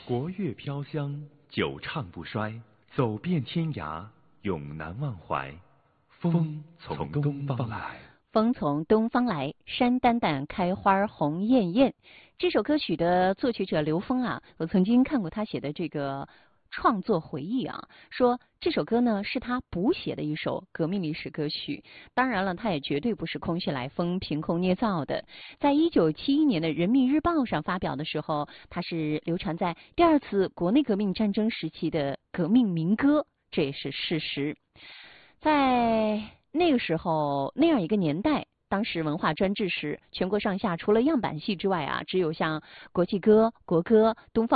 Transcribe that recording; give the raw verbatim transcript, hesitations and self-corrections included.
国乐飘香，久唱不衰，走遍天涯，永难忘怀。风从东方来。 风从东方来，山丹丹开花红艳艳。这首歌曲的作曲者刘峰啊，我曾经看过他写的这个创作回忆啊，说这首歌呢是他补写的一首革命历史歌曲。当然了，他也绝对不是空穴来风、凭空捏造的。在一九七一年的《人民日报》上发表的时候，它是流传在第二次国内革命战争时期的革命民歌，这也是事实。在那个时候，那样一个年代，当时文化专制时，全国上下除了样板戏之外啊，只有像国际歌、国歌、东方